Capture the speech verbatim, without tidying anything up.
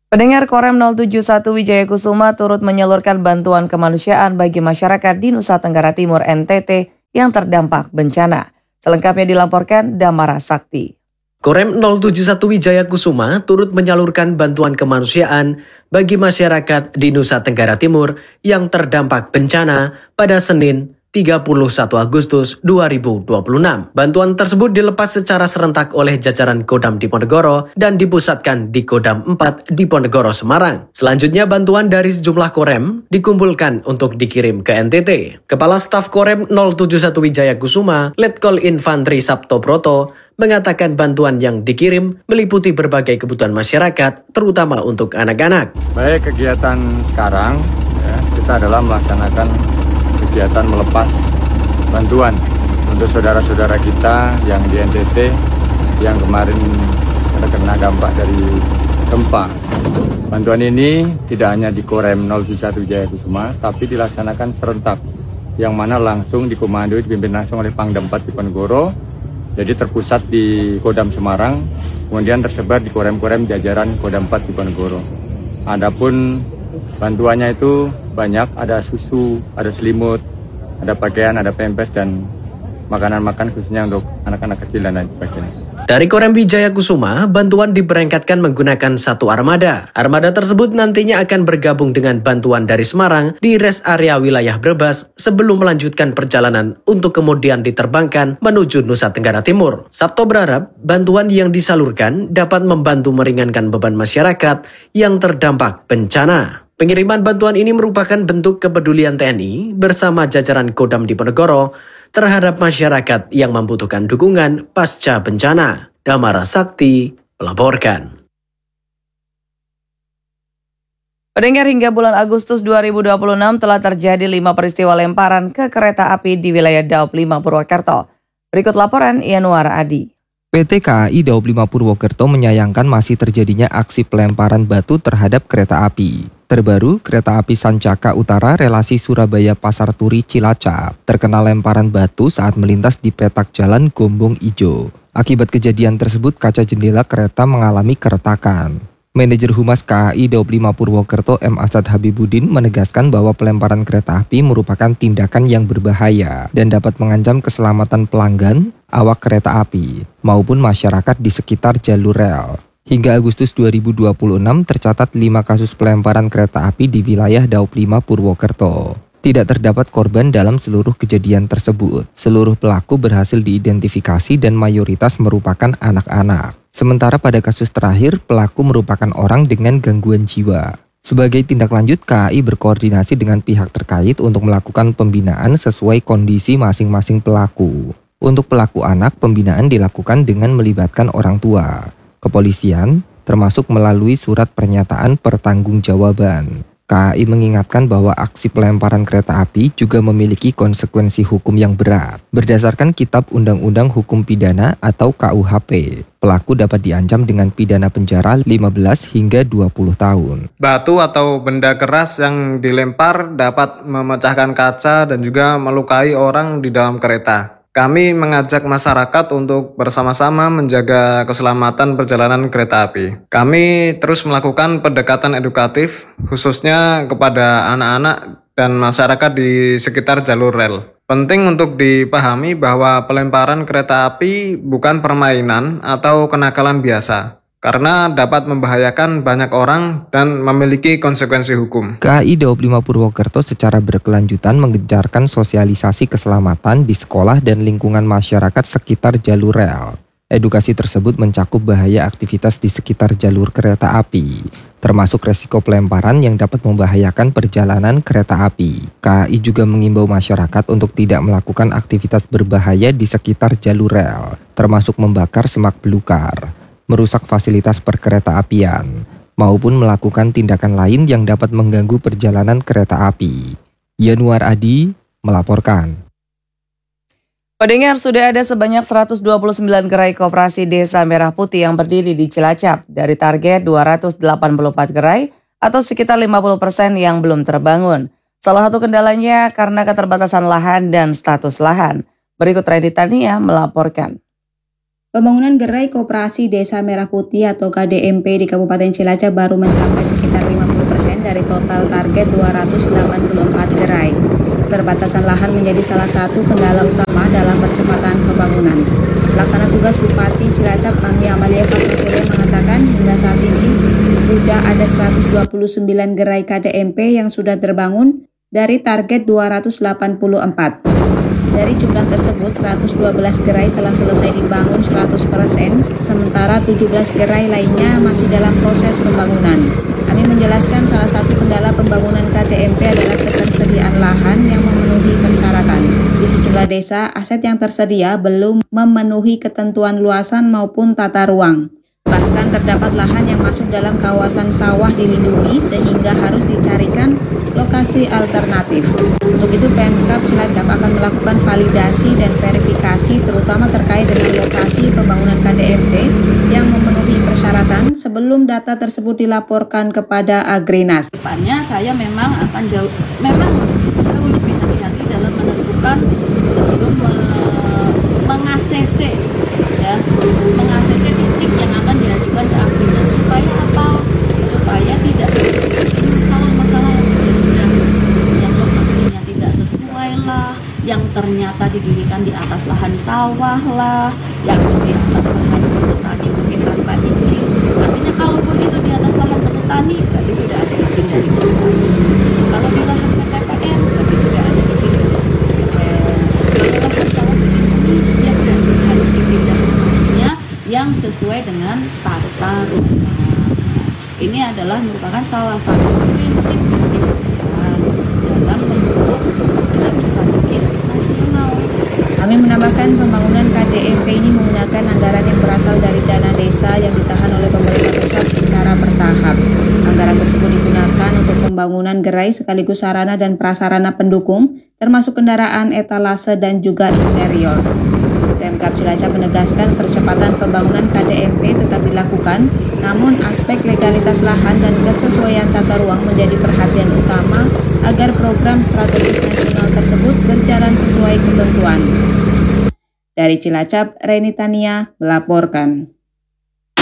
Pendengar, Korem nol tujuh satu Wijaya Kusuma turut menyalurkan bantuan kemanusiaan bagi masyarakat di Nusa Tenggara Timur N T T yang terdampak bencana. Selengkapnya dilaporkan Damara Sakti. Korem nol tujuh satu Wijaya Kusuma turut menyalurkan bantuan kemanusiaan bagi masyarakat di Nusa Tenggara Timur yang terdampak bencana pada Senin tiga puluh satu Agustus dua ribu dua puluh enam. Bantuan tersebut dilepas secara serentak oleh jajaran Kodam Diponegoro dan dipusatkan di Kodam empat Diponegoro Semarang. Selanjutnya bantuan dari sejumlah Korem dikumpulkan untuk dikirim ke N T T. Kepala Staf Korem nol tujuh satu Wijaya Kusuma, Letkol Infantri Sabto Broto, mengatakan bantuan yang dikirim meliputi berbagai kebutuhan masyarakat, terutama untuk anak-anak. Baik, kegiatan sekarang ya, kita adalah melaksanakan kegiatan melepas bantuan untuk saudara-saudara kita yang di N T T yang kemarin terkena dampak dari gempa. Bantuan ini tidak hanya di Korem nol tujuh satu Wijaya Kusuma, tapi dilaksanakan serentak, yang mana langsung dikomandoi dipimpin langsung oleh Pangdam empat Diponegoro. Jadi terpusat di Kodam Semarang, kemudian tersebar di korem-korem jajaran Kodam empat Diponegoro. Adapun bantuannya itu banyak, ada susu, ada selimut, ada pakaian, ada pempes, dan makanan-makanan khususnya untuk anak-anak kecil dan lain sebagainya. Dari Korem Wijaya Kusuma, bantuan diberangkatkan menggunakan satu armada. Armada tersebut nantinya akan bergabung dengan bantuan dari Semarang di res area wilayah Brebes sebelum melanjutkan perjalanan untuk kemudian diterbangkan menuju Nusa Tenggara Timur. Sabto berharap bantuan yang disalurkan dapat membantu meringankan beban masyarakat yang terdampak bencana. Pengiriman bantuan ini merupakan bentuk kepedulian T N I bersama jajaran Kodam Diponegoro terhadap masyarakat yang membutuhkan dukungan pasca bencana. Damara Sakti melaporkan. Pendengar, hingga bulan Agustus dua ribu dua puluh enam telah terjadi lima peristiwa lemparan ke kereta api di wilayah Daop lima Purwokerto. Berikut laporan Yanuar Adi. P T K A I Daop lima Purwokerto menyayangkan masih terjadinya aksi pelemparan batu terhadap kereta api. Terbaru, kereta api Sancaka Utara relasi Surabaya Pasar Turi Cilacap terkena lemparan batu saat melintas di petak jalan Gombong Ijo. Akibat kejadian tersebut, kaca jendela kereta mengalami keretakan. Manajer Humas K A I Daop lima Purwokerto M. Asad Habibudin menegaskan bahwa pelemparan kereta api merupakan tindakan yang berbahaya dan dapat mengancam keselamatan pelanggan, awak kereta api, maupun masyarakat di sekitar jalur rel. Hingga Agustus dua ribu dua puluh enam tercatat lima kasus pelemparan kereta api di wilayah Daop lima Purwokerto. Tidak terdapat korban dalam seluruh kejadian tersebut. Seluruh pelaku berhasil diidentifikasi dan mayoritas merupakan anak-anak. Sementara pada kasus terakhir, pelaku merupakan orang dengan gangguan jiwa. Sebagai tindak lanjut, K A I berkoordinasi dengan pihak terkait untuk melakukan pembinaan sesuai kondisi masing-masing pelaku. Untuk pelaku anak, pembinaan dilakukan dengan melibatkan orang tua, kepolisian, termasuk melalui surat pernyataan pertanggungjawaban. K A I mengingatkan bahwa aksi pelemparan kereta api juga memiliki konsekuensi hukum yang berat. Berdasarkan Kitab Undang-Undang Hukum Pidana atau K U H P, pelaku dapat diancam dengan pidana penjara lima belas hingga dua puluh tahun. Batu atau benda keras yang dilempar dapat memecahkan kaca dan juga melukai orang di dalam kereta. Kami mengajak masyarakat untuk bersama-sama menjaga keselamatan perjalanan kereta api. Kami terus melakukan pendekatan edukatif, khususnya kepada anak-anak dan masyarakat di sekitar jalur rel. Penting untuk dipahami bahwa pelemparan kereta api bukan permainan atau kenakalan biasa, karena dapat membahayakan banyak orang dan memiliki konsekuensi hukum. K A I Daop lima Purwokerto secara berkelanjutan mengencarkan sosialisasi keselamatan di sekolah dan lingkungan masyarakat sekitar jalur rel. Edukasi tersebut mencakup bahaya aktivitas di sekitar jalur kereta api, termasuk resiko pelemparan yang dapat membahayakan perjalanan kereta api. K A I juga mengimbau masyarakat untuk tidak melakukan aktivitas berbahaya di sekitar jalur rel, termasuk membakar semak belukar, merusak fasilitas perkereta-apian, maupun melakukan tindakan lain yang dapat mengganggu perjalanan kereta api. Yanuar Adi melaporkan. Pendengar, sudah ada sebanyak seratus dua puluh sembilan gerai koperasi Desa Merah Putih yang berdiri di Cilacap dari target dua ratus delapan puluh empat gerai atau sekitar lima puluh persen yang belum terbangun. Salah satu kendalanya karena keterbatasan lahan dan status lahan. Berikut Redi Tania melaporkan. Pembangunan gerai koperasi Desa Merah Putih atau K D M P di Kabupaten Cilacap baru mencapai sekitar lima puluh persen dari total target dua ratus delapan puluh empat gerai. Keterbatasan lahan menjadi salah satu kendala utama dalam percepatan pembangunan. Pelaksana tugas Bupati Cilacap Ami Amalia Fatmasule mengatakan hingga saat ini sudah ada seratus dua puluh sembilan gerai K D M P yang sudah terbangun dari target dua ratus delapan puluh empat. Dari jumlah tersebut, seratus dua belas gerai telah selesai dibangun seratus persen, sementara tujuh belas gerai lainnya masih dalam proses pembangunan. Kami menjelaskan salah satu kendala pembangunan K D M P adalah ketersediaan lahan yang memenuhi persyaratan. Di sejumlah desa, aset yang tersedia belum memenuhi ketentuan luasan maupun tata ruang. Bahkan terdapat lahan yang masuk dalam kawasan sawah dilindungi sehingga harus dicarikan lokasi alternatif. Untuk itu Pemkab Cilacap akan melakukan validasi dan verifikasi terutama terkait dengan lokasi pembangunan K D M P yang memenuhi persyaratan sebelum data tersebut dilaporkan kepada Agrinas. Depannya saya memang akan jauh memang jauh lebih hati-hati dalam menentukan sebelum me, meng-A C C ya, meng-A C C titik yang akan diajukan ke Agrinas supaya apa? Supaya tidak masalah-masalah yang sudah yang lokasinya tidak sesuai lah, yang ternyata didirikan di atas lahan sawah lah, yang di atas lahan petani mungkin tanpa izin. Artinya kalaupun itu di atas lahan petani, berarti sudah ada izin dari petani. Kalau di lahan P T P R, berarti sudah ada izin dari P T P R. Kalau lahan sawah dilindungi, ya berarti harus dipindah lokasinya yang sesuai dengan tata ruang. Ini adalah merupakan salah satu prinsip pendidikan dalam membentuk program strategis nasional. Kami menambahkan pembangunan K D M P ini menggunakan anggaran yang berasal dari dana desa yang ditahan oleh pemerintah pusat secara bertahap. Anggaran tersebut digunakan untuk pembangunan gerai sekaligus sarana dan prasarana pendukung, termasuk kendaraan, etalase, dan juga interior. Pemkab Cilacap menegaskan percepatan pembangunan K D M P tetap dilakukan, namun aspek legalitas lahan dan kesesuaian tata ruang menjadi perhatian utama agar program strategis nasional tersebut berjalan sesuai ketentuan. Dari Cilacap, Reni Tania melaporkan.